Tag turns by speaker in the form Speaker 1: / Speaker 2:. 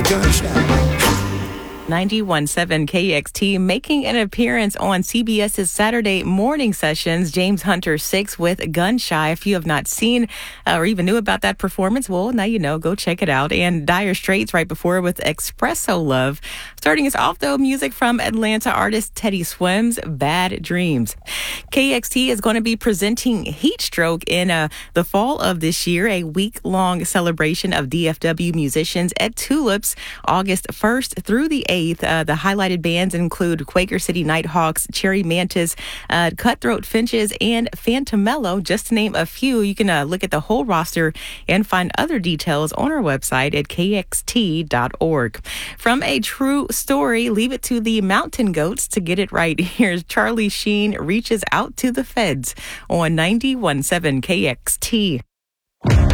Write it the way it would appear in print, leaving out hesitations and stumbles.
Speaker 1: Gunshine.
Speaker 2: 91.7 KXT making an appearance on CBS's Saturday morning sessions. James Hunter 6 with Gunshy. If you have not seen or even knew about that performance, well, now you know. Go check it out. And Dire Straits right before with Espresso Love. Starting us off, though, music from Atlanta artist Teddy Swims, Bad Dreams. KXT is going to be presenting Heatstroke in the fall of this year, a week-long celebration of DFW musicians at Tulips, August 1st through the 8th. The highlighted bands include Quaker City Nighthawks, Cherry Mantis, Cutthroat Finches, and Phantomello, just to name a few. You can look at the whole roster and find other details on our website at kxt.org. From a true story, leave it to the Mountain Goats to get it right. Here's Charlie Sheen reaches out to the feds on 91.7 KXT.